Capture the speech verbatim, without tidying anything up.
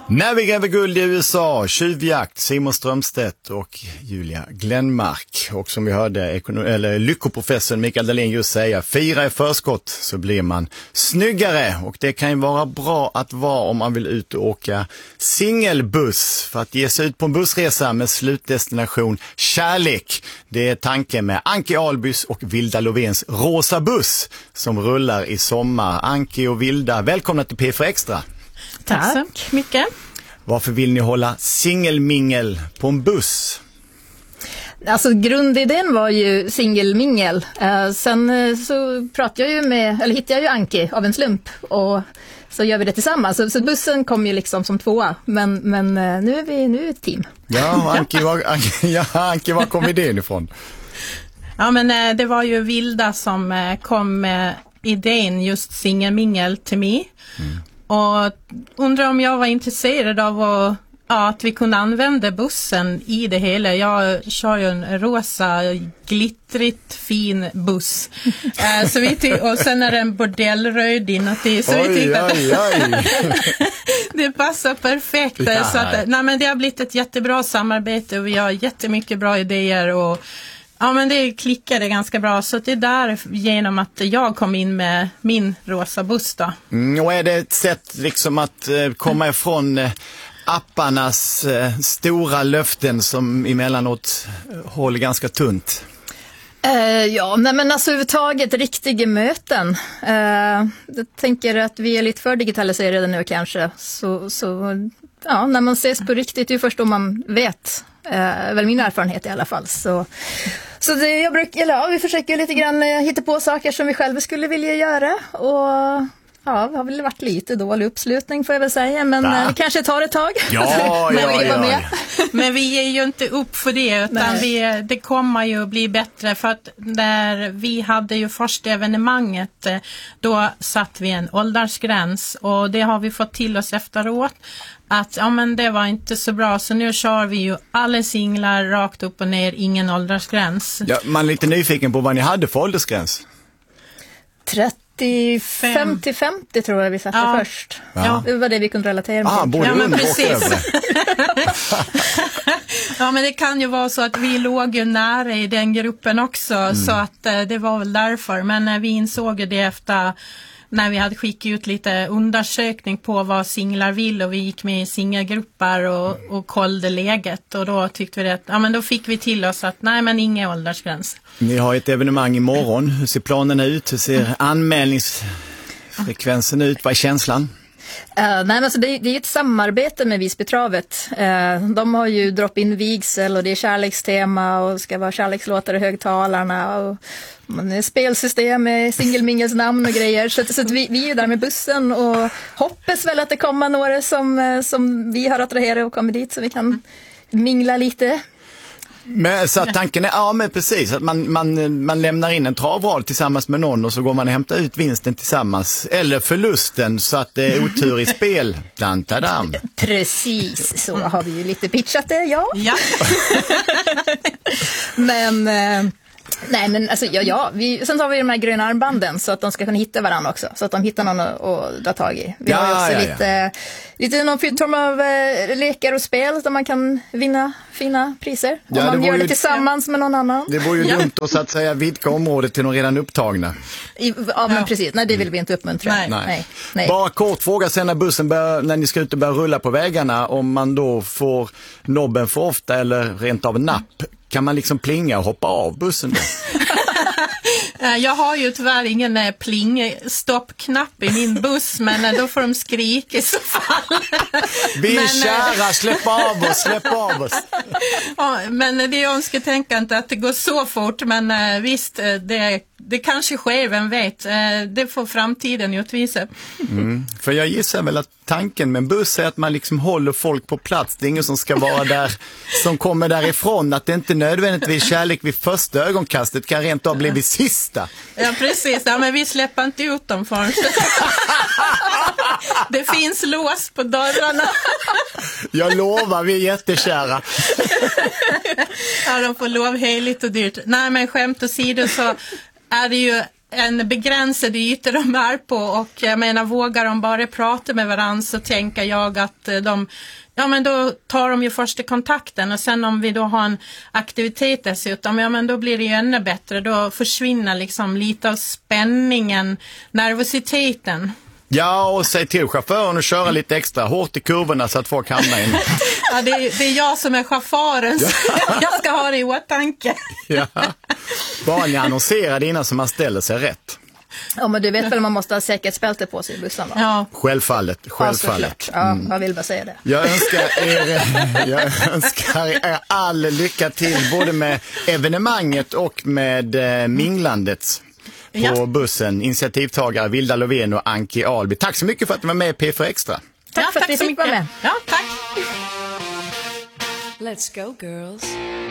När vi gräver guld i U S A, tjuvjakt, Simon Strömstedt och Julia Glenmark. Och som vi hörde ekonom- eller lyckoprofessorn Mikael Dahlén just säga, fira i förskott så blir man snyggare. Och det kan ju vara bra att vara om man vill ut och åka singelbuss för att ge sig ut på en bussresa med slutdestination kärlek. Det är tanken med Anki Albys och Vilda Lovéns Rosa buss som rullar i sommar. Anki och Vilda, välkomna till P fyra Extra. Tack så mycket. Varför vill ni hålla singelmingel på en buss? Alltså grundidén var ju singelmingel. Eh, sen eh, så pratade jag ju med, eller hittade jag ju Anki av en slump och så gör vi det tillsammans. Så, så bussen kom ju liksom som tvåa, men, men eh, nu är vi nu är ett team. Ja, Anki, var, Anki, ja, Anki, var kom idén ifrån? Ja, men eh, det var ju Vilda som eh, kom med idén just singelmingel till mig. Mm. Och undrar om jag var intresserad av att, ja, att vi kunde använda bussen i det hela. Jag kör ju en rosa, glittrigt fin buss. uh, så vi ty- och sen är det en bordellröd inuti. Så oj, vi tyckte att oj, oj. det passar perfekt. Ja. Så att, nej, men det har blivit ett jättebra samarbete och vi har jättemycket bra idéer och ja, men det klickade ganska bra, så det är där genom att jag kom in med min rosa buss då. Mm, och är det ett sätt liksom att eh, komma ifrån eh, apparnas eh, stora löften som emellanåt eh, håller ganska tunt? Uh, ja, nej men alltså överhuvudtaget riktiga möten. Uh, jag tänker att vi är lite för digitaliserade nu kanske. Så, så ja, när man ses på riktigt, det är först då man vet. Uh, väl min erfarenhet i alla fall. Så, så det, jag brukar, eller, ja, vi försöker lite grann uh, hitta på saker som vi själva skulle vilja göra. Och ja, det har väl varit lite dålig uppslutning får jag väl säga, men uh, det kanske tar ett tag. Ja, men ja, vi var ja. med. Men vi är ju inte upp för det, utan vi, det kommer ju bli bättre, för att när vi hade ju första evenemanget, då satt vi en åldersgräns och det har vi fått till oss efteråt att ja, men det var inte så bra, så nu kör vi ju alla singlar rakt upp och ner, ingen åldersgräns. Ja, man är lite nyfiken på vad ni hade för åldersgräns. trettiofem till femtio tror jag vi satte ja. först. Ja. Det var det vi kunde relatera med. Ah, både ja, men under och precis. över. Ja, men det kan ju vara så att vi låg ju nära i den gruppen också, mm. så att eh, det var väl därför. Men eh, vi insåg det efter när vi hade skickat ut lite undersökning på vad singlar vill, och vi gick med i singelgrupper och, och kollade läget, och då tyckte vi att ja, men då fick vi till oss att nej, men ingen åldersgräns. Ni har ett evenemang imorgon. Hur ser planen ut? Hur ser anmälningsfrekvensen ut? Vad är känslan? Uh, nej, men alltså det, det är ett samarbete med Visbytravet. Uh, de har ju drop-in vigsel och det är kärlekstema och ska vara kärlekslåtar i högtalarna och man är spelsystem med singelmingels namn och grejer. Så, så att vi, vi är där med bussen och hoppas väl att det kommer några som, som vi har attraherat och kommer dit så vi kan mingla lite. Men, så att tanken är, ja men precis, att man, man, man lämnar in en travrad tillsammans med någon och så går man och hämtar ut vinsten tillsammans, eller förlusten, så att det är otur i spel. Dantadam. Precis, så har vi ju lite pitchat det, ja. Ja. Men... Eh, nej, men alltså, ja, ja. Vi, sen har vi de här gröna armbanden så att de ska kunna hitta varandra också. Så att de hittar någon att, att dra tag i. Vi ja, har ju också ja, lite, ja. lite någon form av eh, lekar och spel där man kan vinna fina priser. Ja, om man det gör det ju, tillsammans med någon annan. Det vore ju ja. dumt att, så att säga, vidga området till de redan upptagna. I, ja, men ja. precis. Nej, det vill vi inte uppmuntra. Nej. Nej. Nej. Nej. Bara kort fråga sen när bussen börjar, när ni ska ut och börja rulla på vägarna, om man då får nobben för ofta eller rent av napp. Kan man liksom plinga och hoppa av bussen då? Jag har ju tyvärr ingen pling-stoppknapp i min buss, men då får de skrika i så fall. Vi men, kära, släpp av oss, släpp av oss. Ja, men det är önsketänkande att det går så fort, men visst, det, det kanske sker, vem vet. Det får framtiden utvisa. Mm, för jag gissar väl att tanken med en buss är att man liksom håller folk på plats. Det är ingen som ska vara där, som kommer därifrån. Att det inte nödvändigtvis kärlek vid första ögonkastet kan rent av bli vid sista. Ja, precis. Ja, men vi släpper inte ut dem förrän. Det finns lås på dörrarna. Jag lovar, vi är jättekära. Ja, de får lov heligt och dyrt. Nej, men skämt åsido så är det ju en begränsad yta de är på, och jag menar, vågar de bara prata med varandra, så tänker jag att de, ja men då tar de ju första kontakten, och sen om vi då har en aktivitet dessutom, ja men då blir det ju ännu bättre, då försvinner liksom lite av spänningen, nervositeten. Ja, och säg till chauffören att köra lite extra hårt i kurvorna så att folk hamnar in. Ja, det är, det är jag som är chauffören, så jag ska ha det i åtanke. Ja. Bara ni annonserar innan så man ställer sig rätt. Ja, men du vet väl, man måste ha säkerhetsbälte på sig i bussen då? Ja. Självfallet, självfallet. Ja, mm. Jag vill bara säga det. Jag önskar er, jag önskar er all lycka till både med evenemanget och med eh, minglandet på ja. bussen. Initiativtagare Vilda Lovén och Anki Alby. Tack så mycket för att du var med i P fyra Extra. Tack ja, för att tack vi fick vara med. Ja, tack. Let's go girls.